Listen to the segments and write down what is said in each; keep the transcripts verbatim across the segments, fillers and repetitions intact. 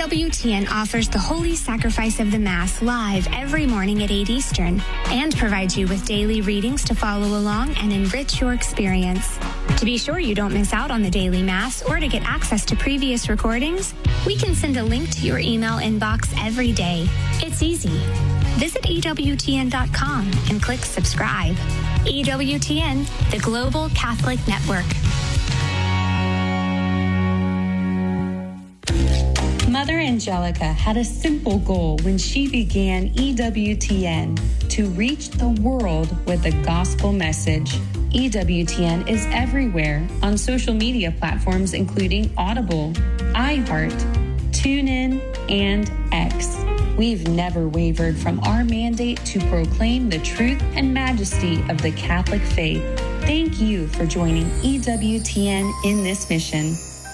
W T N offers the Holy Sacrifice of the Mass live every morning at eight Eastern and provides you with daily readings to follow along and enrich your experience. To be sure you don't miss out on the daily Mass or to get access to previous recordings, we can send a link to your email inbox every day. It's easy. Visit E W T N dot com and click subscribe. E W T N, the Global Catholic Network. Mother Angelica had a simple goal when she began E W T N, to reach the world with the gospel message. E W T N is everywhere on social media platforms including Audible, iHeart, TuneIn, and X. We've never wavered from our mandate to proclaim the truth and majesty of the Catholic faith. Thank you for joining E W T N in this mission.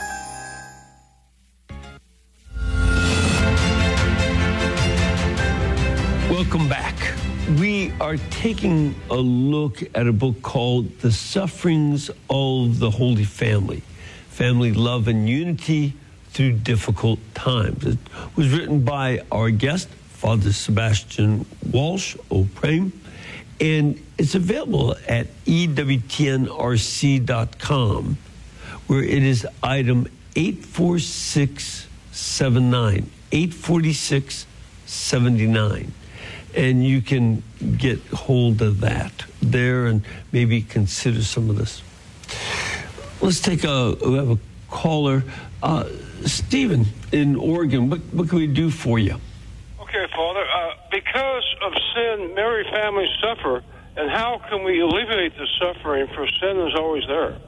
Welcome back. We are taking a look at a book called The Sufferings of the Holy Family, Family Love and Unity Through Difficult Times. It was written by our guest, Father Sebastian Walsh, O'Prame, and it's available at E W T N R C dot com, where it is item eight four six seven nine, eight four six seven nine. And you can get hold of that there and maybe consider some of this. Let's take a, we have a caller. Uh, Stephen in Oregon, what, what can we do for you? Okay, Father. Uh, because of sin, married families suffer, and how can we alleviate the suffering, for sin is always there?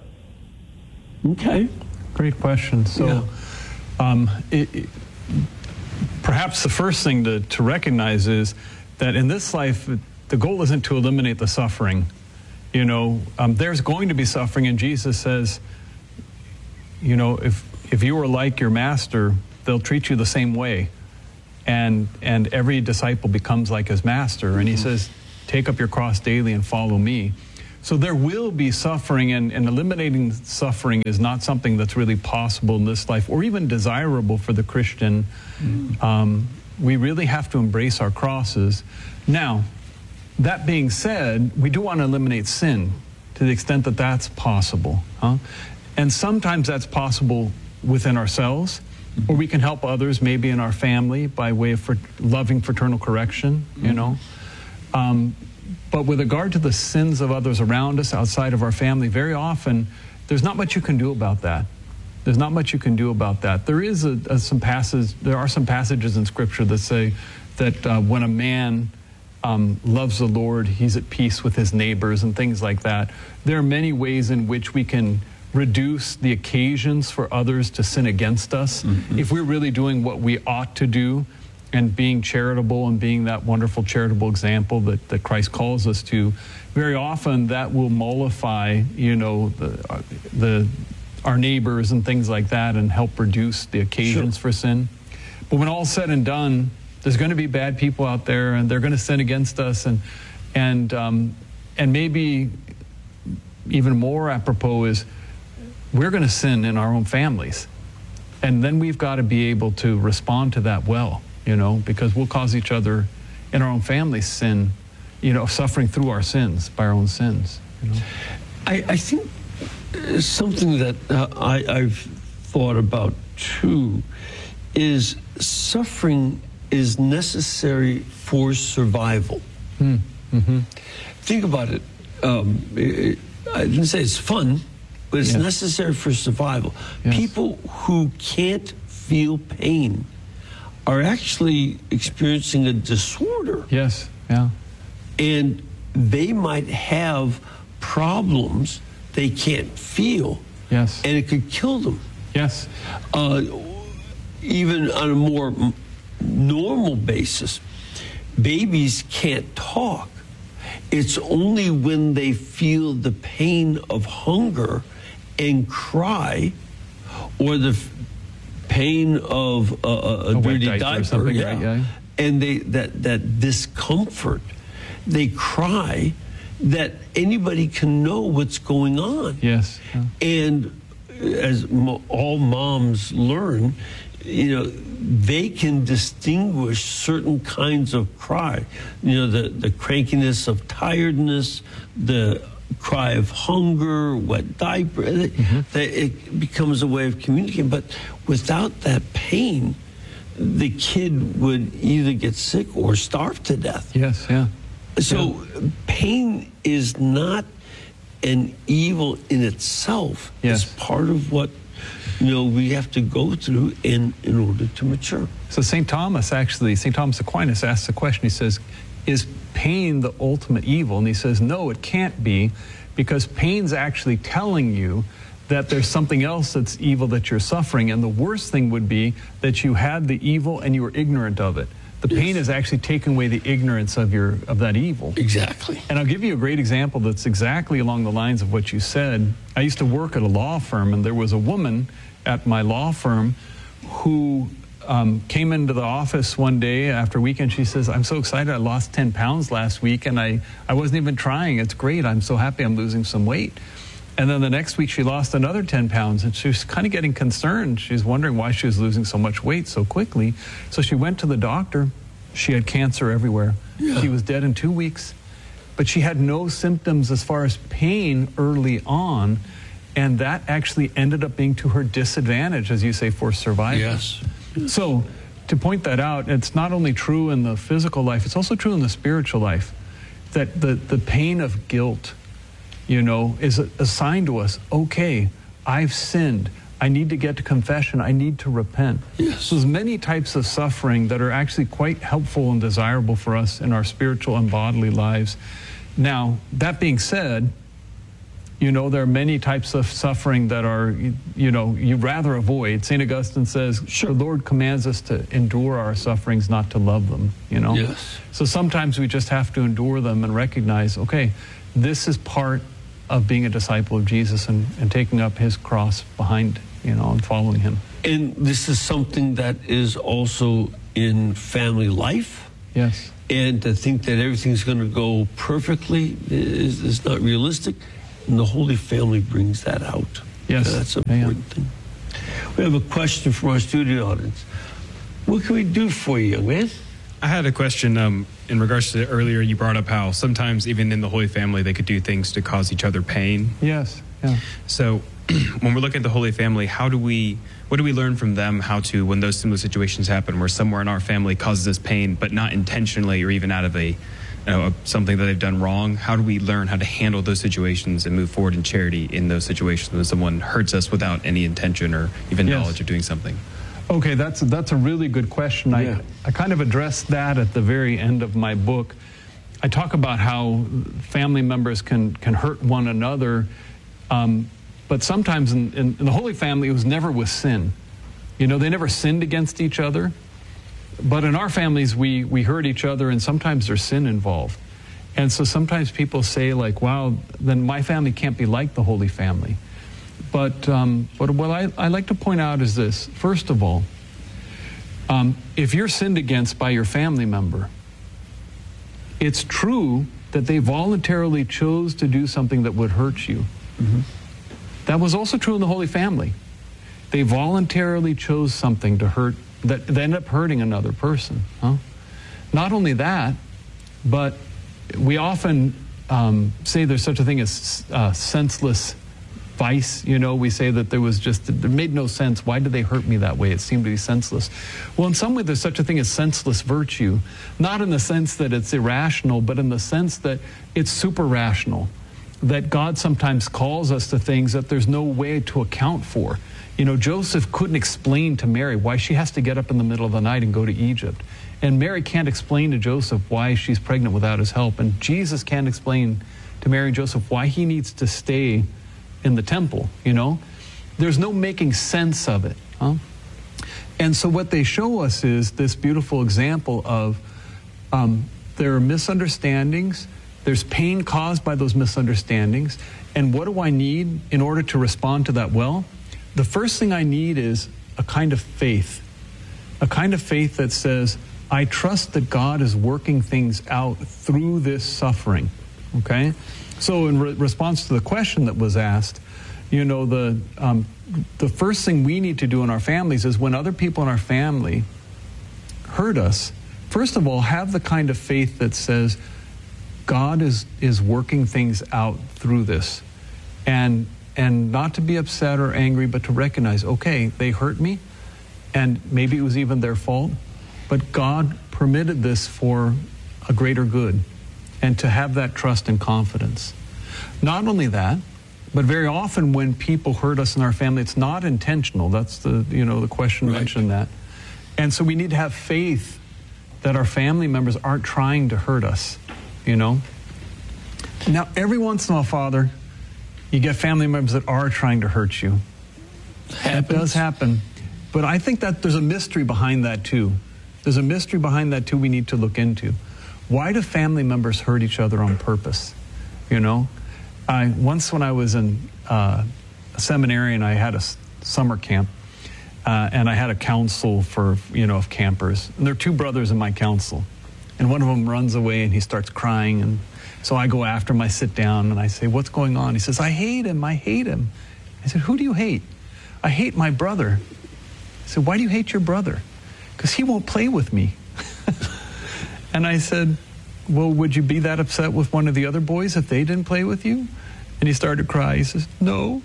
Okay. Great question. So, yeah. um, it, it, perhaps the first thing to, to recognize is that in this life, the goal isn't to eliminate the suffering. You know, um, there's going to be suffering, and Jesus says, you know, if if you are like your master, they'll treat you the same way. And and every disciple becomes like his master. Mm-hmm. And he says, take up your cross daily and follow me. So there will be suffering, and, and eliminating suffering is not something that's really possible in this life or even desirable for the Christian. Mm-hmm. Um, we really have to embrace our crosses. Now, that being said, we do want to eliminate sin to the extent that that's possible. Huh? And sometimes that's possible within ourselves, or we can help others, maybe in our family, by way of fr- loving fraternal correction, you mm-hmm. know. Um, but with regard to the sins of others around us, outside of our family, very often, there's not much you can do about that. There's not much you can do about that. There is a, a, some passages, there are some passages in Scripture that say that uh, when a man um, loves the Lord, he's at peace with his neighbors and things like that. There are many ways in which we can reduce the occasions for others to sin against us. Mm-hmm. If we're really doing what we ought to do and being charitable and being that wonderful charitable example that, that Christ calls us to, very often that will mollify, you know, the, uh, the our neighbors and things like that and help reduce the occasions sure. for sin. But when all's said and done, there's going to be bad people out there, and they're going to sin against us, and and um, and maybe even more apropos is we're going to sin in our own families, and then we've got to be able to respond to that well, you know, because we'll cause each other in our own families sin, you know, suffering through our sins, by our own sins. You know? I, I think something that uh, I, I've thought about too is suffering is necessary for survival. Mm. Mm-hmm. Think about it. Um, it. I didn't say it's fun, but it's yes. necessary for survival. Yes. People who can't feel pain are actually experiencing a disorder. Yes, yeah. And they might have problems they can't feel. Yes. And it could kill them. Yes. Uh, even on a more m- normal basis, babies can't talk. It's only when they feel the pain of hunger and cry, or the f- pain of uh, a, a dirty diaper, yeah. Right, yeah. and they that that discomfort, they cry, that anybody can know what's going on. Yes. Yeah. And as mo- all moms learn, you know, they can distinguish certain kinds of cry. You know, the, the crankiness of tiredness, the cry of hunger, wet diaper, mm-hmm. that it becomes a way of communicating. But without that pain, the kid would either get sick or starve to death. Yes, yeah. So yeah. pain is not an evil in itself. Yes. It's part of what, you know, we have to go through in, in order to mature. So Saint Thomas, actually, Saint Thomas Aquinas asks the question, he says, is pain the ultimate evil? And he says, no, it can't be, because pain's actually telling you that there's something else that's evil that you're suffering. And the worst thing would be that you had the evil and you were ignorant of it. The pain Yes. is actually taking away the ignorance of your of that evil. Exactly. And I'll give you a great example that's exactly along the lines of what you said. I used to work at a law firm, and there was a woman at my law firm who um, came into the office one day after a weekend. She says, I'm so excited, I lost ten pounds last week, and I, I wasn't even trying. It's great. I'm so happy I'm losing some weight. And then the next week she lost another ten pounds, and she was kind of getting concerned. She was wondering why she was losing so much weight so quickly. So she went to the doctor. She had cancer everywhere. Yeah. She was dead in two weeks. But she had no symptoms as far as pain early on, and that actually ended up being to her disadvantage, as you say, for survival. Yes. So to point that out, it's not only true in the physical life, it's also true in the spiritual life, that the, the pain of guilt, you know, is assigned to us. Okay, I've sinned. I need to get to confession. I need to repent. Yes. So there's many types of suffering that are actually quite helpful and desirable for us in our spiritual and bodily lives. Now, that being said, you know, there are many types of suffering that are, you know, you'd rather avoid. Saint Augustine says, sure, the Lord commands us to endure our sufferings, not to love them, you know? Yes. So sometimes we just have to endure them and recognize, okay, this is part of being a disciple of Jesus and, and taking up his cross behind, you know, and following him. And this is something that is also in family life. Yes. And to think that everything's going to go perfectly is, is not realistic. And the Holy Family brings that out. Yes. That's an important yeah. thing. We have a question from our studio audience. What can we do for you, young man? I had a question um, in regards to earlier you brought up how sometimes even in the Holy Family they could do things to cause each other pain. Yes. Yeah. So when we're looking at the Holy Family, how do we, what do we learn from them how to, when those similar situations happen where somewhere in our family causes us pain, but not intentionally or even out of a, you know, something that they've done wrong, how do we learn how to handle those situations and move forward in charity in those situations when someone hurts us without any intention or even yes. knowledge of doing something? Okay, that's that's a really good question. Yeah. I, I kind of addressed that at the very end of my book. I talk about how family members can, can hurt one another, um, but sometimes in, in, in the Holy Family, it was never with sin. You know, they never sinned against each other. But in our families, we, we hurt each other, and sometimes there's sin involved. And so sometimes people say, like, wow, then my family can't be like the Holy Family. But um, but what I, I like to point out is this. First of all, um, if you're sinned against by your family member, it's true that they voluntarily chose to do something that would hurt you. Mm-hmm. That was also true in the Holy Family. They voluntarily chose something to hurt, that they end up hurting another person. Huh? Not only that, but we often um, say there's such a thing as uh, senseless vice. You know, we say that there was just, it made no sense. Why did they hurt me that way? It seemed to be senseless. Well, in some way, there's such a thing as senseless virtue, not in the sense that it's irrational, but in the sense that it's super rational, that God sometimes calls us to things that there's no way to account for. You know, Joseph couldn't explain to Mary why she has to get up in the middle of the night and go to Egypt. And Mary can't explain to Joseph why she's pregnant without his help. And Jesus can't explain to Mary and Joseph why he needs to stay in the temple, you know? There's no making sense of it. Huh? And so what they show us is this beautiful example of um, there are misunderstandings, there's pain caused by those misunderstandings, and what do I need in order to respond to that well? The first thing I need is a kind of faith, a kind of faith that says, I trust that God is working things out through this suffering, okay? So in re- response to the question that was asked, You know, the um, the first thing we need to do in our families is when other people in our family hurt us, first of all, have the kind of faith that says God is is working things out through this, and and not to be upset or angry, but to recognize, okay, they hurt me, and maybe it was even their fault, but God permitted this for a greater good, and to have that trust and confidence. Not only that, but very often when people hurt us in our family, it's not intentional. That's the, you know, the question Right. mentioned that. And so we need to have faith that our family members aren't trying to hurt us, you know. Now, every once in a while, Father, you get family members that are trying to hurt you. That does happen. But I think that there's a mystery behind that too. There's a mystery behind that too we need to look into. Why do family members hurt each other on purpose? You know? I, once when I was in uh, a seminary and I had a s- summer camp, uh, and I had a council for, you know, of campers. And there are two brothers in my council. And one of them runs away and he starts crying. And so I go after him, I sit down and I say, what's going on? He says, I hate him, I hate him. I said, who do you hate? I hate my brother. I said, why do you hate your brother? Because he won't play with me. And I said, well, would you be that upset with one of the other boys if they didn't play with you? And he started to cry. He says, no.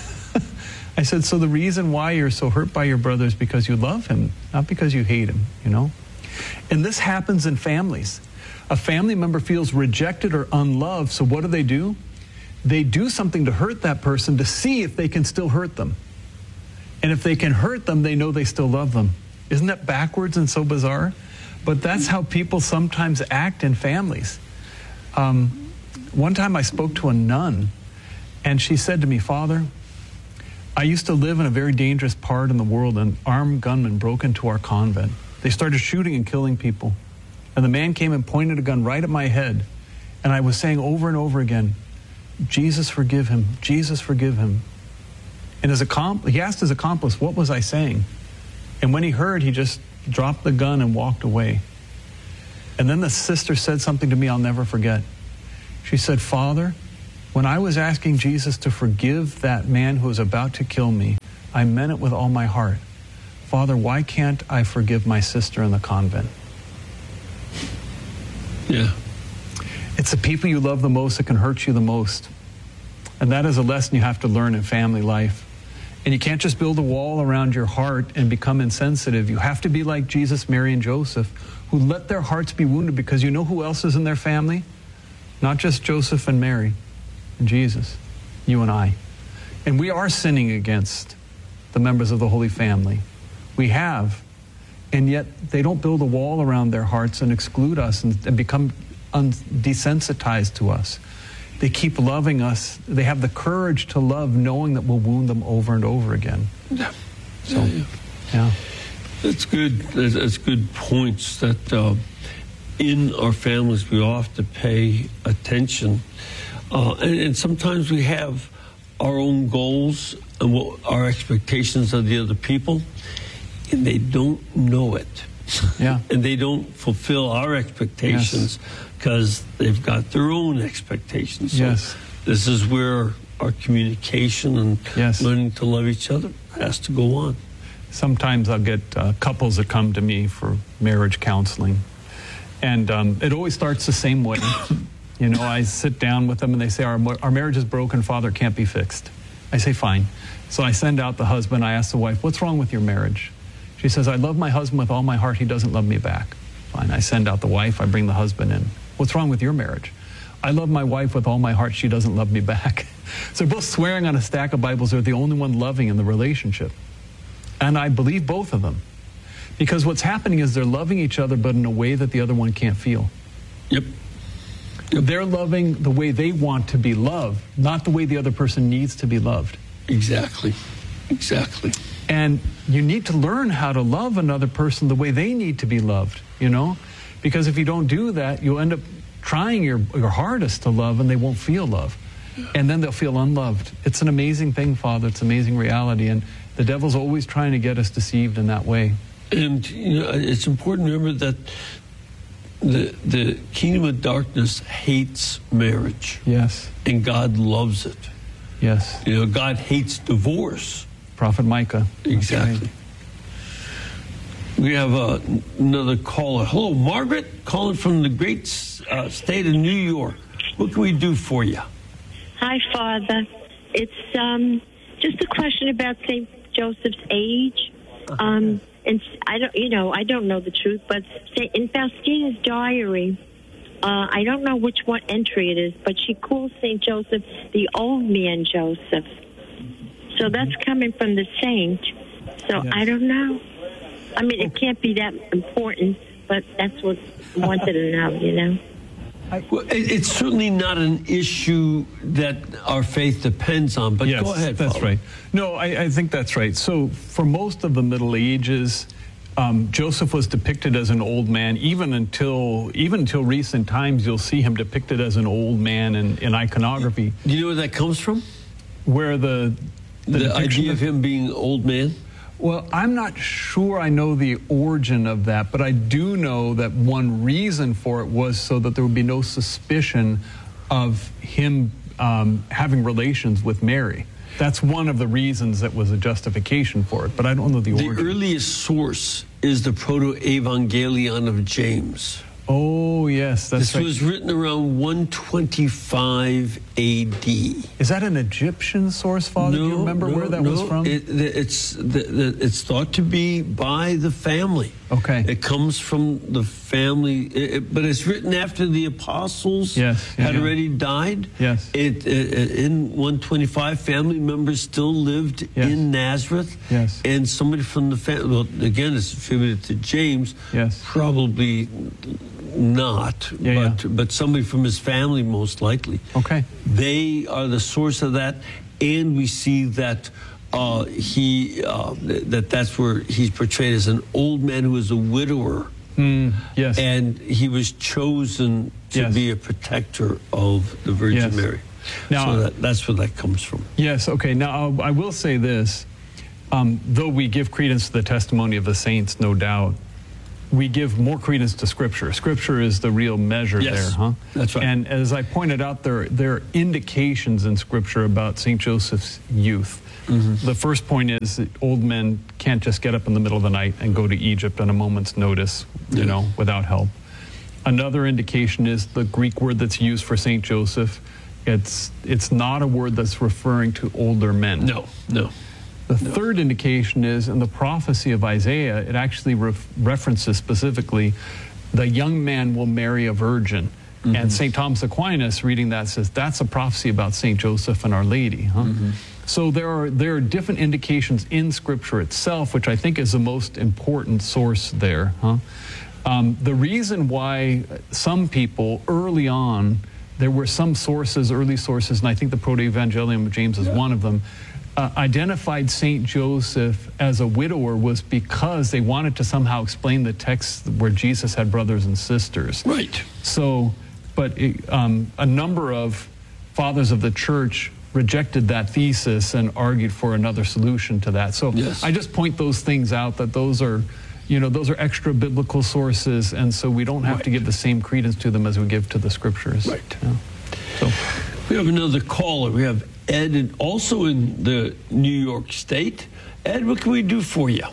I said, so the reason why you're so hurt by your brother is because you love him, not because you hate him, you know? And this happens in families. A family member feels rejected or unloved, so what do they do? They do something to hurt that person to see if they can still hurt them. And if they can hurt them, they know they still love them. Isn't that backwards and so bizarre? But that's how people sometimes act in families. Um, one time I spoke to a nun, and she said to me, Father, I used to live in a very dangerous part in the world, and armed gunmen broke into our convent. They started shooting and killing people. And the man came and pointed a gun right at my head. And I was saying over and over again, Jesus, forgive him. Jesus, forgive him. And his accom- he asked his accomplice, what was I saying? And when he heard, he just dropped the gun and walked away. And then the sister said something to me I'll never forget. She said, Father, when I was asking Jesus to forgive that man who was about to kill me, I meant it with all my heart. Father, why can't I forgive my sister in the convent? Yeah. It's the people you love the most that can hurt you the most. And that is a lesson you have to learn in family life. And you can't just build a wall around your heart and become insensitive. You have to be like Jesus, Mary, and Joseph, who let their hearts be wounded, because you know who else is in their family? Not just Joseph and Mary and Jesus, you and I. And we are sinning against the members of the Holy Family. We have. And yet they don't build a wall around their hearts and exclude us and, and become un- desensitized to us. They keep loving us. They have the courage to love, knowing that we'll wound them over and over again. Yeah. So, yeah, yeah. yeah. That's good. That's, that's good points that uh, in our families we all have to pay attention. Uh, and, and sometimes we have our own goals and what our expectations of the other people, and they don't know it. Yeah. And they don't fulfill our expectations because yes. they've got their own expectations. So yes. this is where our communication and yes. learning to love each other has to go on. Sometimes I'll get uh, couples that come to me for marriage counseling. And um, it always starts the same way. You know, I sit down with them and they say, our, our marriage is broken, Father, it can't be fixed. I say, fine. So I send out the husband. I ask the wife, what's wrong with your marriage? She says, I love my husband with all my heart. He doesn't love me back. Fine. I send out the wife. I bring the husband in. What's wrong with your marriage? I love my wife with all my heart. She doesn't love me back. So they're both swearing on a stack of Bibles they're the only one loving in the relationship. And I believe both of them. Because what's happening is they're loving each other, but in a way that the other one can't feel. Yep. yep. They're loving the way they want to be loved, not the way the other person needs to be loved. Exactly. Exactly. And you need to learn how to love another person the way they need to be loved, you know? Because if you don't do that, you'll end up trying your, your hardest to love and they won't feel love. And then they'll feel unloved. It's an amazing thing, Father. It's an amazing reality. And the devil's always trying to get us deceived in that way. And you know, it's important to remember that the, the kingdom of darkness hates marriage. Yes. And God loves it. Yes. You know, God hates divorce. Prophet Micah. Exactly. We have uh, another caller. Hello, Margaret, calling from the great uh, state of New York. What can we do for you? Hi, Father. It's um, just a question about Saint Joseph's age. Um, and I don't, you know, I don't know the truth, but in Faustina's diary, uh, I don't know which one entry it is, but she calls Saint Joseph the old man Joseph. So that's coming from the saint. So yes. I don't know. I mean, it can't be that important, but that's what I wanted to know, you know? Well, it's certainly not an issue that our faith depends on, but yes, go ahead. That's Father. right. No, I, I think that's right. So for most of the Middle Ages, um, Joseph was depicted as an old man. Even until even until recent times, you'll see him depicted as an old man in, in iconography. Do you know where that comes from? Where the the, the idea of him being old man? Well, I'm not sure I know the origin of that, but I do know that one reason for it was so that there would be no suspicion of him um, having relations with Mary. That's one of the reasons that was a justification for it, but I don't know the, the origin. The earliest source is the Proto-Evangelion of James. Oh, yes, that's this right. was written around one twenty-five A D. Is that an Egyptian source, Father? No, Do you remember no, where that no. was from? It, it's the, the, it's thought to be by the family. Okay. It comes from the family, it, it, but it's written after the apostles yes, yeah, had yeah. already died. Yes. It, it in one twenty-five, family members still lived yes. in Nazareth. Yes. And somebody from the family, well, again, it's attributed to James. Yes. Probably not, yeah, but yeah. but somebody from his family, most likely. Okay. They are the source of that, and we see that uh, he uh, that that's where he's portrayed as an old man who is a widower. Mm, yes. And he was chosen to yes. be a protector of the Virgin yes. Mary. Now, so that, that's where that comes from. Yes, okay. Now, I will say this. Um, though we give credence to the testimony of the saints, no doubt, we give more credence to Scripture. Scripture is the real measure yes, there, huh? That's right. And as I pointed out, there, there are indications in Scripture about Saint Joseph's youth. Mm-hmm. The first point is that old men can't just get up in the middle of the night and go to Egypt on a moment's notice, you yeah. know, without help. Another indication is the Greek word that's used for Saint Joseph. It's, it's not a word that's referring to older men. No, no. The no. third indication is in the prophecy of Isaiah, it actually ref references specifically the young man will marry a virgin. Mm-hmm. And Saint Thomas Aquinas, reading that, says that's a prophecy about Saint Joseph and Our Lady. Huh? Mm-hmm. So there are, there are different indications in Scripture itself, which I think is the most important source there. Huh? Um, the reason why some people early on, there were some sources, early sources, and I think the Proto-Evangelium of James is yeah. one of them, Uh, identified Saint Joseph as a widower was because they wanted to somehow explain the text where Jesus had brothers and sisters. Right. So, but it, um, a number of fathers of the church rejected that thesis and argued for another solution to that. So yes. I just point those things out, that those are, you know, those are extra biblical sources, and so we don't have right. to give the same credence to them as we give to the Scriptures. Right. Yeah. So we have another caller. We have Ed, and also in the New York State. Ed, what can we do for you?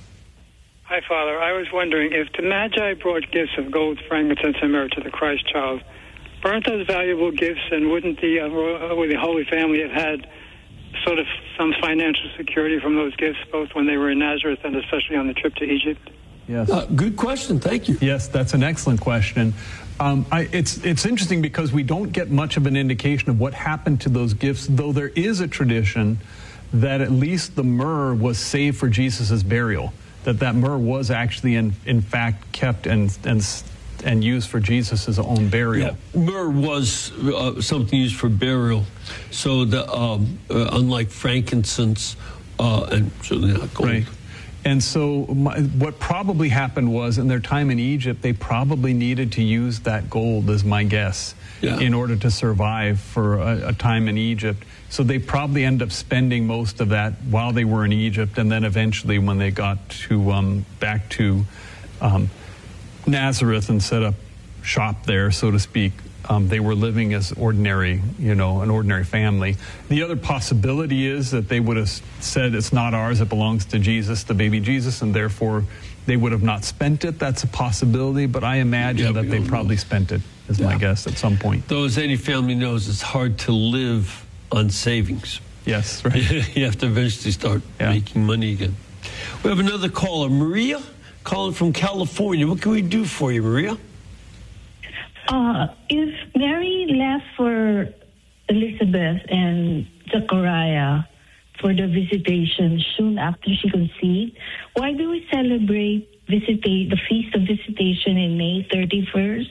Hi, Father. I was wondering if the Magi brought gifts of gold, frankincense, and myrrh to the Christ child, weren't those valuable gifts, and wouldn't the, uh, would the Holy Family have had sort of some financial security from those gifts, both when they were in Nazareth and especially on the trip to Egypt? Yes. Uh, good question. Thank you. Yes, that's an excellent question. Um, I, it's it's interesting because we don't get much of an indication of what happened to those gifts, though there is a tradition that at least the myrrh was saved for Jesus's burial, that that myrrh was actually in in fact kept and and and used for Jesus's own burial. Yeah. Myrrh was uh, something used for burial, so the um, uh, unlike frankincense uh, and certainly not gold. Right. And so my, what probably happened was in their time in Egypt, they probably needed to use that gold, is my guess, yeah. in order to survive for a, a time in Egypt. So they probably end up spending most of that while they were in Egypt, and then eventually when they got to um, back to um, Nazareth and set up shop there, so to speak, um, they were living as ordinary, you know, an ordinary family. The other possibility is that they would have said, it's not ours, it belongs to Jesus, the baby Jesus, and therefore they would have not spent it. That's a possibility, but I imagine yeah, that they probably know. spent it, is yeah. my guess, at some point. Though, as any family knows, it's hard to live on savings. Yes, right. You have to eventually start yeah. making money again. We have another caller, Maria, calling from California. What can we do for you, Maria? Uh, if Mary left for Elizabeth and Zechariah for the visitation soon after she conceived, why do we celebrate visitate the Feast of Visitation in May thirty-first?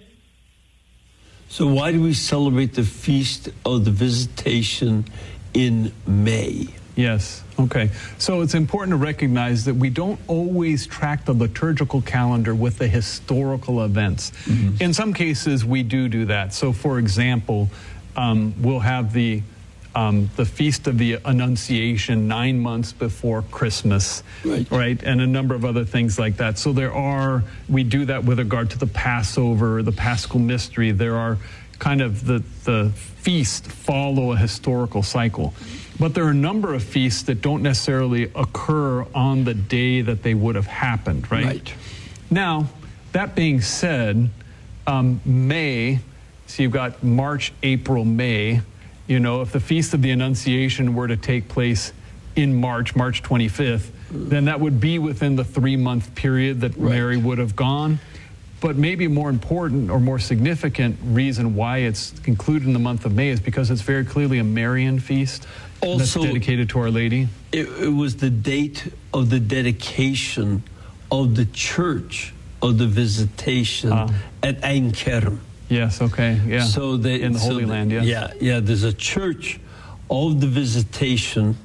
So why do we celebrate the Feast of the Visitation in May? Yes. Okay. So it's important to recognize that we don't always track the liturgical calendar with the historical events. Mm-hmm. In some cases, we do do that. So, for example, um, we'll have the um, the Feast of the Annunciation nine months before Christmas, right. right? And a number of other things like that. So there are, we do that with regard to the Passover, the Paschal Mystery. There are kind of the, the feasts follow a historical cycle. But there are a number of feasts that don't necessarily occur on the day that they would have happened, right? Right. Now, that being said, um, May, so you've got March, April, May. You know, if the Feast of the Annunciation were to take place in March, March twenty-fifth, then that would be within the three-month period that right. Mary would have gone. But maybe more important or more significant reason why it's included in the month of May is because it's very clearly a Marian feast. Also, that's dedicated to Our Lady. It, it was the date of the dedication of the Church of the Visitation uh, at Ein Kerem. Yes, okay, yeah. So they, in the so Holy the, Land, yes. Yeah, yeah, there's a Church of the Visitation,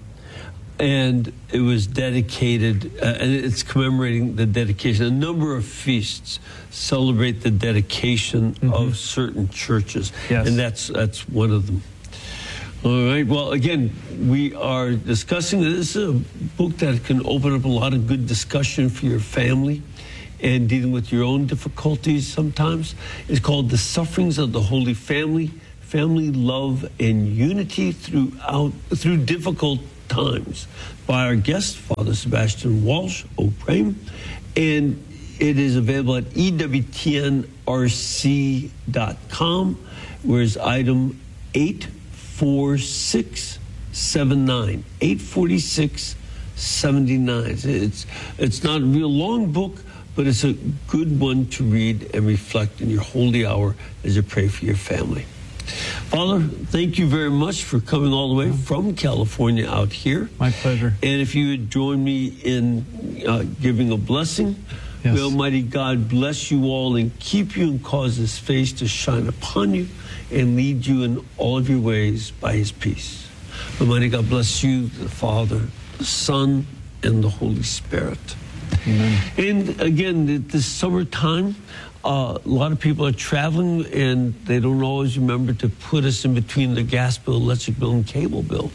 and it was dedicated, uh, and it's commemorating the dedication. A number of feasts celebrate the dedication mm-hmm. of certain churches, yes. and that's that's one of them. All right. Well, again, we are discussing, this is a book that can open up a lot of good discussion for your family and dealing with your own difficulties sometimes. It's called The Sufferings of the Holy Family, Family Love and Unity Throughout Through Difficult Times, by our guest, Father Sebastian Walsh, O'Prame. And it is available at E W T N R C dot com, where's item eight four six seven nine. eight four six seven nine. It's, it's not a real long book, but it's a good one to read and reflect in your holy hour as you pray for your family. Father, thank you very much for coming all the way from California out here. My pleasure. And if you would join me in uh, giving a blessing. Yes. May Almighty God bless you all and keep you and cause His face to shine upon you and lead you in all of your ways by His peace. Almighty God bless you, the Father, the Son, and the Holy Spirit. Amen. And again, this summertime, uh, a lot of people are traveling and they don't always remember to put us in between the gas bill, electric bill, and cable bill.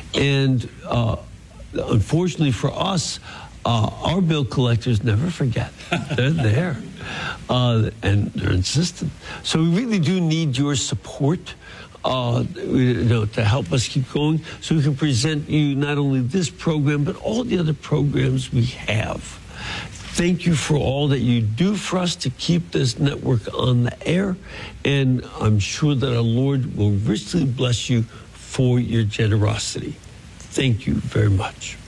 And uh, unfortunately for us, uh, our bill collectors never forget. They're there. Uh, and they're insistent. So we really do need your support uh, you know, to help us keep going so we can present you not only this program, but all the other programs we have. Thank you for all that you do for us to keep this network on the air. And I'm sure that our Lord will richly bless you for your generosity. Thank you very much.